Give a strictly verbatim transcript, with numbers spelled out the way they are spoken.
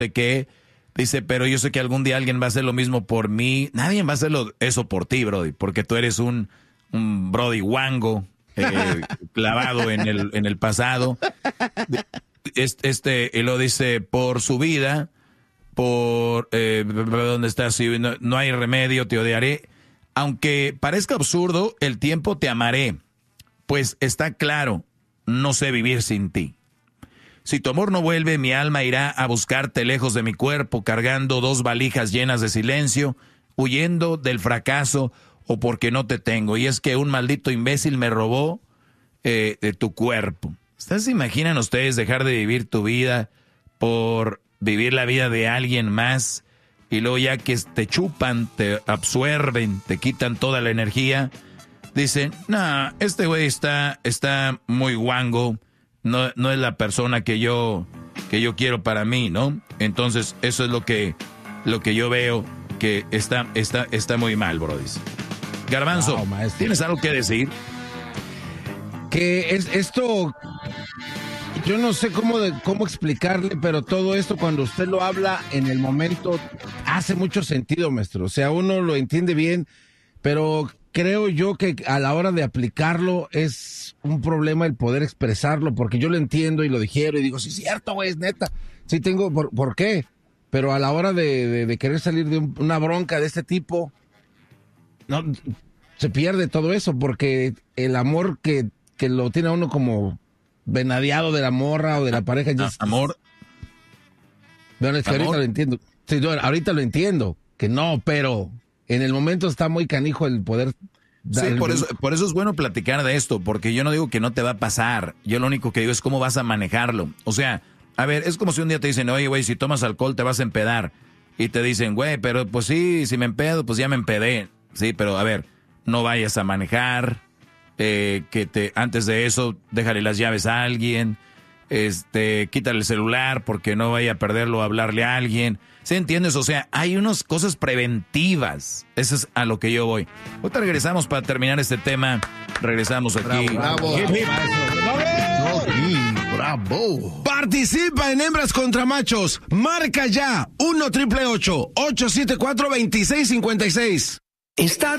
de qué. Dice, pero yo sé que algún día alguien va a hacer lo mismo por mí. Nadie va a hacer lo, eso por ti, Brody, porque tú eres un, un Brody guango, eh, clavado en el, en el pasado. Este, este, y lo dice, por su vida, por eh, ¿dónde estás? Si no, no hay remedio, te odiaré. Aunque parezca absurdo, el tiempo te amaré, pues está claro, no sé vivir sin ti. Si tu amor no vuelve, mi alma irá a buscarte lejos de mi cuerpo, cargando dos valijas llenas de silencio, huyendo del fracaso o porque no te tengo. Y es que un maldito imbécil me robó eh, de tu cuerpo. ¿Ustedes se imaginan ustedes dejar de vivir tu vida por vivir la vida de alguien más? Y luego ya que te chupan, te absorben, te quitan toda la energía, dicen, no, este güey está, está muy guango. No, no es la persona que yo que yo quiero para mí, ¿no? Entonces, eso es lo que lo que yo veo que está está está muy mal, Brody. Garbanzo, wow, ¿tienes algo que decir? Que es esto, yo no sé cómo de, cómo explicarle, pero todo esto cuando usted lo habla en el momento hace mucho sentido, maestro. O sea, uno lo entiende bien, pero creo yo que a la hora de aplicarlo es un problema el poder expresarlo, porque yo lo entiendo y lo digiero y digo, sí, es cierto, güey, es neta. Sí tengo, ¿por, ¿por qué? Pero a la hora de, de, de querer salir de un, una bronca de este tipo, no, se pierde todo eso, porque el amor que, que lo tiene a uno como venadeado de la morra o de la pareja. Ya es, amor. Bueno, es que amor. ahorita lo entiendo. Sí, no, ahorita lo entiendo, que no, pero en el momento está muy canijo el poder. Sí, por eso, por eso es bueno platicar de esto, porque yo no digo que no te va a pasar. Yo lo único que digo es cómo vas a manejarlo. O sea, a ver, es como si un día te dicen, oye, güey, si tomas alcohol te vas a empedar. Y te dicen, güey, pero pues sí, si me empedo, pues ya me empedé. Sí, pero a ver, no vayas a manejar, eh, que te antes de eso, déjale las llaves a alguien, este, quítale el celular porque no vaya a perderlo o hablarle a alguien. ¿Sí entiendes? O sea, hay unas cosas preventivas. Eso es a lo que yo voy. Ahorita regresamos para terminar este tema. Regresamos aquí. Bravo, bravo. Hip, hip. Bravo. Bravo. Participa en Hembras contra Machos. Marca ya uno triple ocho, ocho siete cuatro, dos seis cinco seis. Está